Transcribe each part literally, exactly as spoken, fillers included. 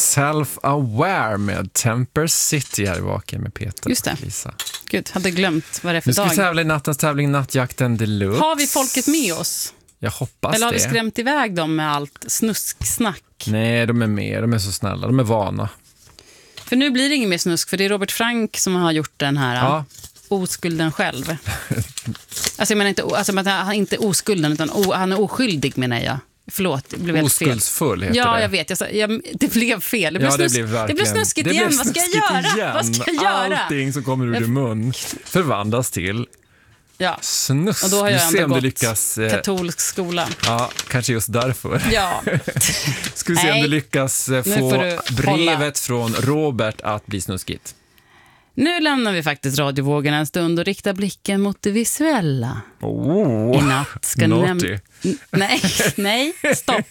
Self-Aware med Temper City här i Vaken med Peter. Just det. Och Lisa. Gud, hade glömt vad det är för Nu ska dag. vi tävla i nattens tävling Nattjakten Deluxe. Har vi folket med oss? Jag hoppas Eller har det. vi skrämt iväg dem med allt snusksnack? Nej, de är med. De är så snälla. De är vana. För nu blir det ingen mer snusk, för det är Robert Frank som har gjort den här Ja. oskulden själv. Alltså jag menar inte, alltså, men han är inte oskulden, utan o, han är oskyldig menar jag. Förlåt, det blev helt fel. Oskuldsfull heter Ja, det. jag vet. Jag, sa- jag, det blev fel. Det blev, Ja, det snus, blev verkligen. det blev snuskigt det igen. blev Vad ska jag snuskigt göra? igen. Vad ska jag göra? Allting som kommer ur din mun förvandlas till Ja. snusk. Och då har jag Vi ser ändå om du gått lyckas. eh, katolsk skola. Ja, kanske just därför. Ja. Ska vi se om Nej. du lyckas eh, Nu få får du brevet hålla. från Robert att bli snuskigt. Nu lämnar vi faktiskt radiovågen en stund och riktar blicken mot det visuella. Oh, I natt ska ni naughty. näm- N- Nej, nej, stopp.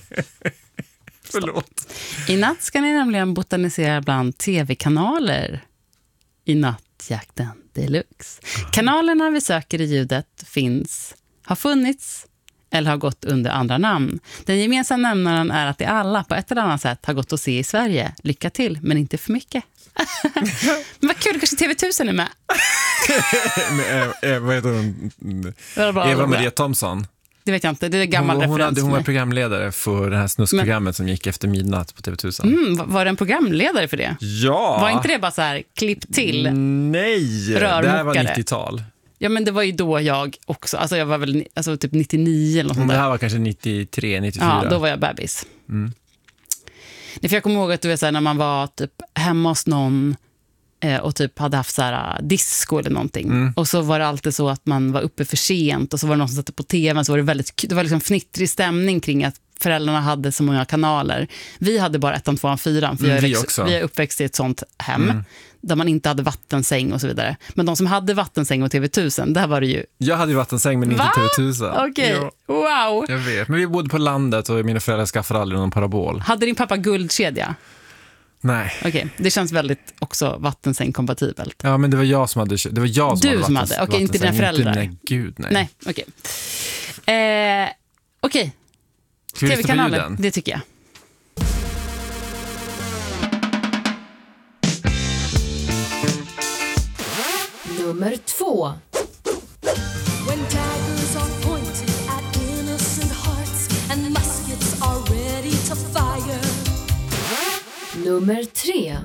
Förlåt. I natt ska ni nämligen botanisera bland tv-kanaler i Nattjakten Deluxe. Kanalerna vi söker i ljudet finns, har funnits eller har gått under andra namn. Den gemensamma nämnaren är att det alla på ett eller annat sätt har gått att se i Sverige. Lycka till, men inte för mycket. Men vad kul, kanske T V tusen är med. Med, eh, vad heter hon? Eva Eva Maria Thomsson. Det vet jag inte, det är gammal Hon, hon, referens. hade, hon för var mig. programledare för det här snuskprogrammet som gick efter midnatt på T V tusen. Mm, var det en programledare för det? Ja! Var inte det bara så här, klipp till? Nej, det här var Rörmokare. nittiotal. Ja, men det var ju då jag också, alltså jag var väl alltså, typ nittionio eller något sånt Det där. här var kanske nittiotre, nittiofyra. Ja, då var jag bebis. Mm. Nej, för jag kommer ihåg att du vet, så här, när man var typ hemma hos någon eh, och typ hade haft så här, disco eller någonting. Mm. Och så var det alltid så att man var uppe för sent och så var det någon som satte på tvn, så var det väldigt, det var liksom fnittrig stämning kring att föräldrarna hade så många kanaler. Vi hade bara ettan, tvåan, fyran, för Mm, jag är, vi liksom, också. vi är uppväxt i ett sånt hem. Mm. Där man inte hade vattensäng och så vidare. Men de som hade vattensäng och T V tusen, där var det ju... Jag hade ju vattensäng men inte Va? T V tusen. Okej, Ja, wow. jag vet. Men vi bodde på landet och mina föräldrar skaffade aldrig någon parabol. Hade din pappa guldkedja? Nej. Okej, det känns väldigt också vattensäng-kompatibelt. Ja, men det var jag som hade det var jag som Du hade som vattens- hade, okej, inte dina vattensäng. föräldrar. Inte, nej, gud, nej. Nej, okej. Eh, okej, Ska vi lyssna på tv-kanaler, ljuden? det tycker jag. Nummer två. When daggers are pointed at innocent hearts and muskets are ready to fire. Nummer tre.